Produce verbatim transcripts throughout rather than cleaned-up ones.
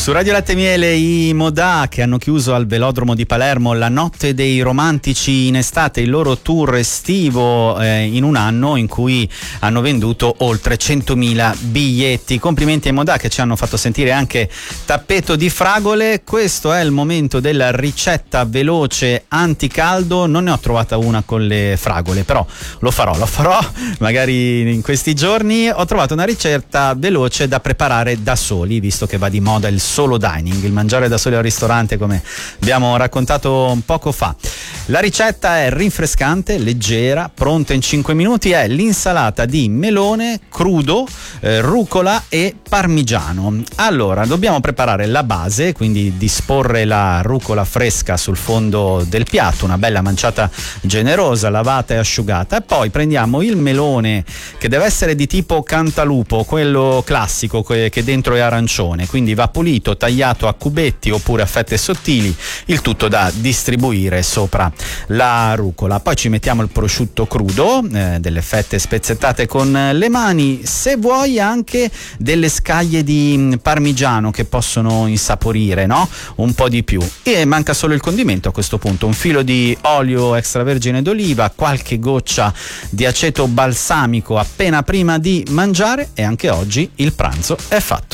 Su Radio Latte e Miele i Modà, che hanno chiuso al Velodromo di Palermo la Notte dei Romantici in estate, il loro tour estivo eh, in un anno in cui hanno venduto oltre centomila biglietti. Complimenti ai Modà che ci hanno fatto sentire anche tappeto di fragole. Questo è il momento della ricetta veloce anticaldo. Non ne ho trovata una con le fragole, però lo farò, lo farò magari in questi giorni. Ho trovato una ricetta veloce da preparare da soli, visto che va di moda il solo dining, il mangiare da soli al ristorante, come abbiamo raccontato poco fa. La ricetta è rinfrescante, leggera, pronta in cinque minuti. È l'insalata di melone crudo, eh, rucola e parmigiano. Allora, dobbiamo preparare la base, quindi disporre la rucola fresca sul fondo del piatto, una bella manciata generosa, lavata e asciugata. E poi prendiamo il melone, che deve essere di tipo cantalupo, quello classico che dentro è arancione, quindi va pulito, tagliato a cubetti oppure a fette sottili, il tutto da distribuire sopra la rucola. Poi ci mettiamo il prosciutto crudo, eh, delle fette spezzettate con le mani, se vuoi anche delle scaglie di parmigiano che possono insaporire, no? Un po' di più. E manca solo il condimento a questo punto: un filo di olio extravergine d'oliva, qualche goccia di aceto balsamico appena prima di mangiare, e anche oggi il pranzo è fatto.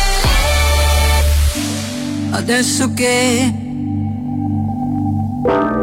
Adesso che